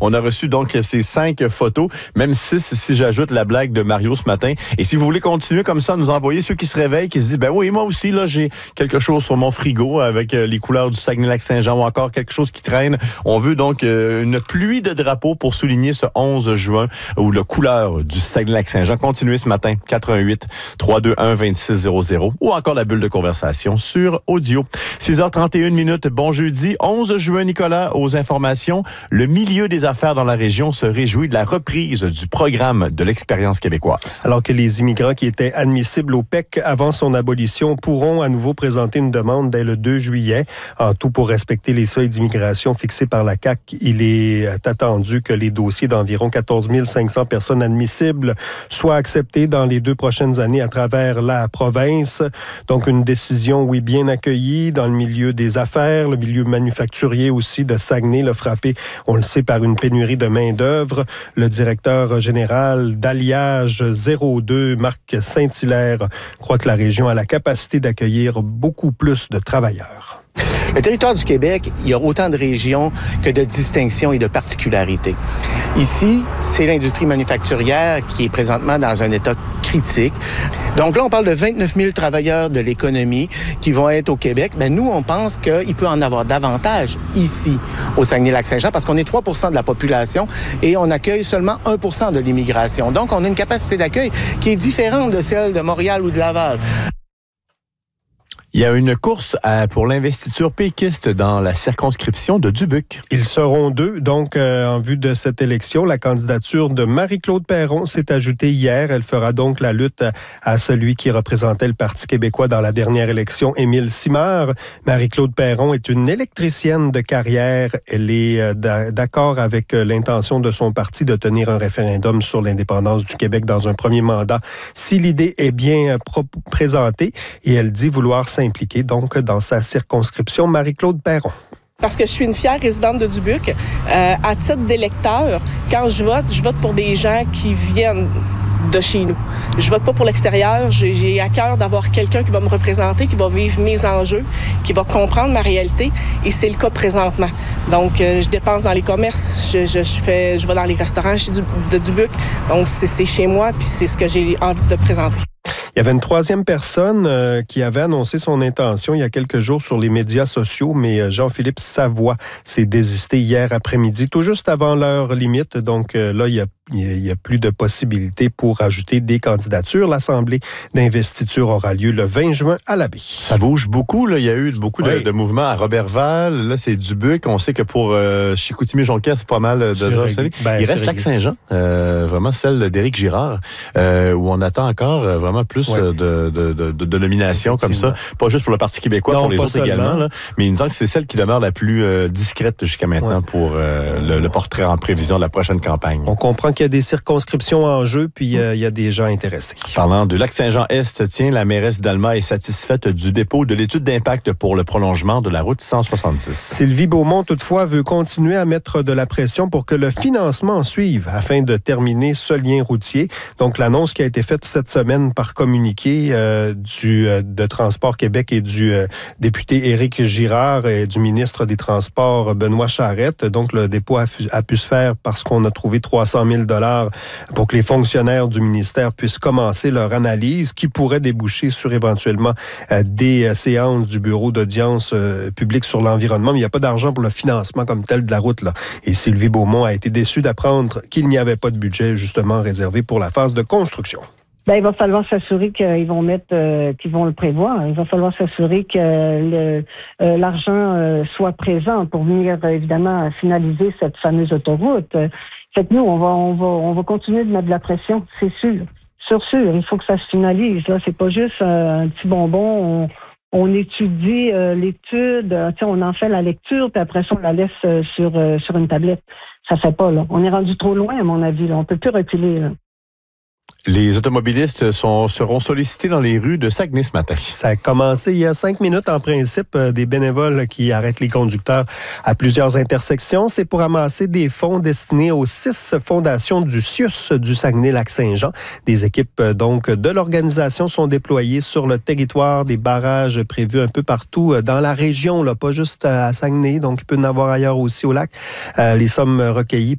On a reçu donc ces 5 photos, même 6 si j'ajoute la blague de Mario ce matin. Et si vous voulez continuer comme ça, nous envoyer ceux qui se réveillent, qui se disent, ben oui, moi aussi, là, j'ai quelque chose sur mon frigo avec les couleurs du Saguenay-Lac-Saint-Jean ou encore quelque chose qui traîne. On veut donc une pluie de drapeaux pour souligner ce 11 juin ou la couleur du Saguenay-Lac-Saint-Jean. Continuez ce matin, 88-321-2600 ou encore la bulle de conversation sur audio. 6h31. Bon jeudi, 11 juin, Nicolas, aux informations. Le milieu des affaires dans la région se réjouit de la reprise du programme de l'expérience québécoise. Alors que les immigrants qui étaient admissibles au PEC avant son abolition pourront à nouveau présenter une demande dès le 2 juillet. En tout, pour respecter les seuils d'immigration fixés par la CAQ, il est attendu que les dossiers d'environ 14 500 personnes admissibles soient acceptés dans les 2 prochaines années à travers la province. Donc, une décision, oui, bien accueillie dans le milieu des affaires, le milieu manufacturier aussi de Saguenay, le frappé, on le sait, par une pénurie de main-d'œuvre. Le directeur général d'Alliage 02, Marc Saint-Hilaire, croit que la région a la capacité d'accueillir beaucoup plus de travailleurs. Le territoire du Québec, il y a autant de régions que de distinctions et de particularités. Ici, c'est l'industrie manufacturière qui est présentement dans un état critique. Donc là, on parle de 29 000 travailleurs de l'économie qui vont être au Québec. Bien, nous, on pense qu'il peut en avoir davantage ici, au Saguenay-Lac-Saint-Jean, parce qu'on est 3 % de la population et on accueille seulement 1 % de l'immigration. Donc, on a une capacité d'accueil qui est différente de celle de Montréal ou de Laval. Il y a une course pour l'investiture péquiste dans la circonscription de Dubuque. Ils seront 2, donc, en vue de cette élection. La candidature de Marie-Claude Perron s'est ajoutée hier. Elle fera donc la lutte à celui qui représentait le Parti québécois dans la dernière élection, Émile Simard. Marie-Claude Perron est une électricienne de carrière. Elle est d'accord avec l'intention de son parti de tenir un référendum sur l'indépendance du Québec dans un premier mandat, si l'idée est bien présentée. Et elle dit vouloir impliquée donc dans sa circonscription. Marie-Claude Perron. Parce que je suis une fière résidente de Dubuque. À titre d'électeur, quand je vote pour des gens qui viennent de chez nous. Je vote pas pour l'extérieur. J'ai à cœur d'avoir quelqu'un qui va me représenter, qui va vivre mes enjeux, qui va comprendre ma réalité. Et c'est le cas présentement. Donc, je dépense dans les commerces. Je vais dans les restaurants de Dubuque. Donc, c'est chez moi, puis c'est ce que j'ai envie de présenter. Il y avait une 3e personne qui avait annoncé son intention il y a quelques jours sur les médias sociaux, mais Jean-Philippe Savoie s'est désisté hier après-midi, tout juste avant l'heure limite. Donc là, il y a plus de possibilités pour ajouter des candidatures. L'Assemblée d'investiture aura lieu le 20 juin à la baie. Ça bouge beaucoup, là. Il y a eu beaucoup de mouvements à Robertval. Là, c'est Dubuque. On sait que pour Chicoutimi-Jonquière, c'est pas mal de gens. Il reste Lac-Saint-Jean, vraiment celle d'Éric Girard, où on attend encore vraiment plus de nominations comme ça. Pas juste pour le Parti québécois, pour les autres également. Là, mais il me semble que c'est celle qui demeure la plus discrète jusqu'à maintenant pour le portrait en prévision de la prochaine campagne. On comprend qu'il y a des circonscriptions en jeu, puis il y a des gens intéressés. Parlant du Lac-Saint-Jean-Est, la mairesse d'Alma est satisfaite du dépôt de l'étude d'impact pour le prolongement de la route 170. Sylvie Beaumont, toutefois, veut continuer à mettre de la pression pour que le financement suive afin de terminer ce lien routier. Donc, l'annonce qui a été faite cette semaine par communiqué de Transport Québec et du député Éric Girard et du ministre des Transports Benoît Charette. Donc, le dépôt a pu se faire parce qu'on a trouvé 300 000 $ pour que les fonctionnaires du ministère puissent commencer leur analyse qui pourrait déboucher sur éventuellement des séances du bureau d'audience publique sur l'environnement. Mais il n'y a pas d'argent pour le financement comme tel de la route, là. Et Sylvie Beaumont a été déçue d'apprendre qu'il n'y avait pas de budget justement réservé pour la phase de construction. Ben, il va falloir s'assurer qu'ils vont qu'ils vont le prévoir. Il va falloir s'assurer que l'argent soit présent pour venir évidemment finaliser cette fameuse autoroute. Fait que nous, on va continuer de mettre de la pression, c'est sûr. Sûr. Il faut que ça se finalise. Là, c'est pas juste un petit bonbon. On étudie l'étude, on en fait la lecture, puis après ça, on la laisse sur une tablette. Ça fait pas, là. On est rendu trop loin, à mon avis, là. On peut plus reculer, là. Les automobilistes seront sollicités dans les rues de Saguenay ce matin. Ça a commencé il y a 5 minutes en principe, des bénévoles qui arrêtent les conducteurs à plusieurs intersections. C'est pour amasser des fonds destinés aux 6 fondations du CIUS du Saguenay-Lac-Saint-Jean. Des équipes donc de l'organisation sont déployées sur le territoire, des barrages prévus un peu partout dans la région, là, pas juste à Saguenay, donc il peut y en avoir ailleurs aussi au lac. Les sommes recueillies